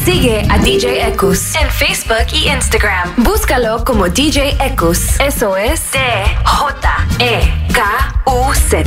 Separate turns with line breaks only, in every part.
Sigue a DJ Ekus en Facebook y Instagram. Búscalo como DJ Ekus. Eso es DJEKUZ.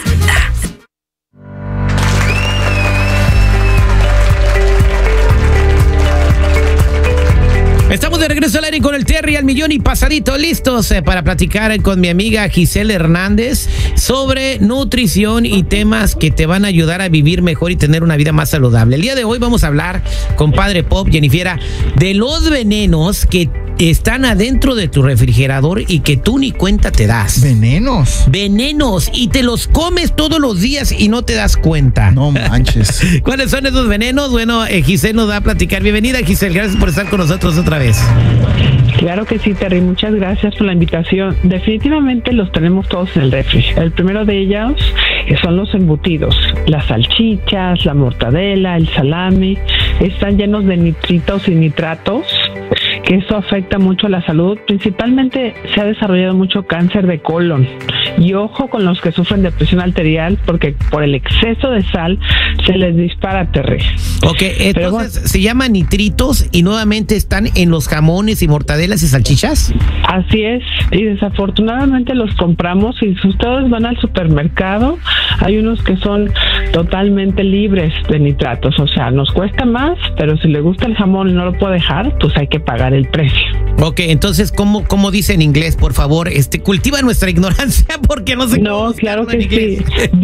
Estamos de regreso al aire con el Terry al millón y pasadito, listos para platicar con mi amiga Giselle Hernández sobre nutrición y temas que te van a ayudar a vivir mejor y tener una vida más saludable. El día de hoy vamos a hablar con Padre Pop, Jennifer, de los venenos que están adentro de tu refrigerador y que tú ni cuenta te das.
¿Venenos?
Venenos, y te los comes todos los días y no te das cuenta.
No manches.
¿Cuáles son esos venenos? Bueno, Giselle nos va a platicar. Bienvenida, Giselle, gracias por estar con nosotros otra vez.
Claro que sí, Terry, muchas gracias por la invitación. Definitivamente los tenemos todos en el refri. El primero de ellos son los embutidos, las salchichas, la mortadela, el salami. Están llenos de nitritos y nitratos, que eso afecta mucho a la salud. Principalmente se ha desarrollado mucho cáncer de colon. Y ojo con los que sufren de presión arterial, porque por el exceso de sal se les dispara, Terry.
Ok, entonces bueno, se llaman nitritos y nuevamente están en los jamones y mortadelas y salchichas.
Así es, y desafortunadamente los compramos, y si ustedes van al supermercado, hay unos que son totalmente libres de nitratos, o sea, nos cuesta más, pero si le gusta el jamón y no lo puede dejar, pues hay que pagar el precio.
Ok, entonces, ¿cómo dice en inglés, por favor? Cultiva nuestra ignorancia porque no sé.
No, claro que sí.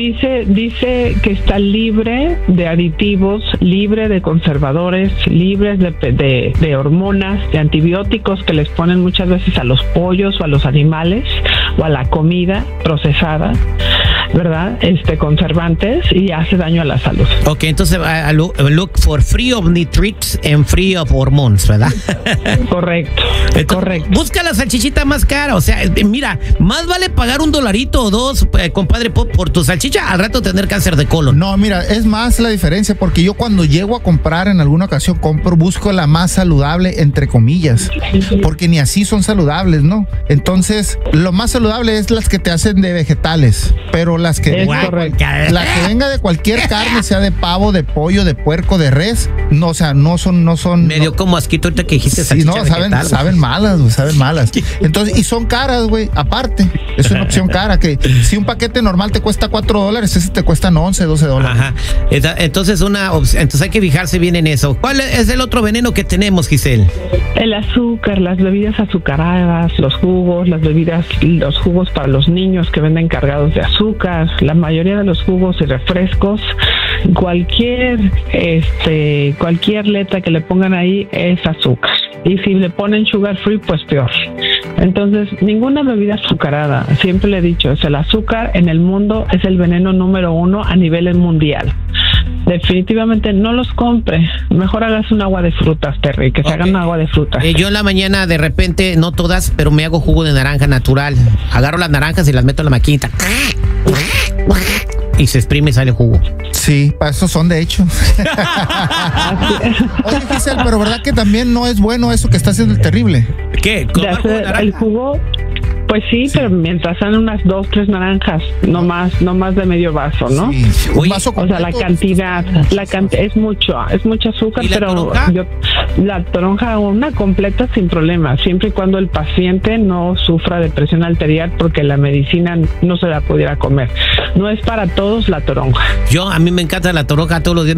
Dice que está libre de aditivos, libre de conservadores, libres de hormonas, de antibióticos que les ponen muchas veces a los pollos o a los animales o a la comida procesada, ¿verdad? Conservantes, y hace daño a la salud.
Ok, entonces look for free of nitrates and free of hormones, ¿verdad?
Correcto.
Entonces,
correcto.
Busca la salchichita más cara, o sea, mira, más vale pagar $1 o $2, compadre Pop, por tu salchicha, al rato tener cáncer de colon.
No, mira, es más la diferencia, porque yo cuando llego a comprar, en alguna ocasión busco la más saludable, entre comillas, porque ni así son saludables, ¿no? Entonces, lo más saludable es las que te hacen de vegetales, pero la que venga de cualquier carne, sea de pavo, de pollo, de puerco, de res, no, o sea, no son.
Medio como asquito ahorita que dijiste
salchicha. Sí, no, saben malas, güey, saben malas. Entonces, y son caras, güey, aparte. Es una opción cara, que si un paquete normal te cuesta $4, ese te cuestan $11, $12.
Ajá. Entonces, entonces hay que fijarse bien en eso. ¿Cuál es el otro veneno que tenemos, Giselle?
El azúcar, las bebidas azucaradas, los jugos, los jugos para los niños que venden cargados de azúcar, la mayoría de los jugos y refrescos, cualquier letra que le pongan ahí es azúcar. Y si le ponen sugar free, pues peor. Entonces, ninguna bebida azucarada, siempre le he dicho, el azúcar en el mundo es el veneno número 1 a nivel mundial. Definitivamente no los compre. Mejor hagas un agua de frutas, Terry, que se hagan agua de frutas.
Yo en la mañana, de repente, no todas, pero me hago jugo de naranja natural. Agarro las naranjas y las meto en la maquinita. Y se exprime y sale jugo.
Sí, para eso son, de hecho. Oye, Giselle, pero ¿verdad que también no es bueno eso que está haciendo el terrible?
¿Qué?
El jugo, pues sí, pero mientras sean unas 2, 3 naranjas, no más de medio vaso, ¿no?
Sí, un vaso completo.
O sea, la cantidad es mucho azúcar, pero la toronja una completa sin problema, siempre y cuando el paciente no sufra de presión arterial, porque la medicina no se la pudiera comer. No es para todos la toronja.
A mí me encanta la toronja todos los días.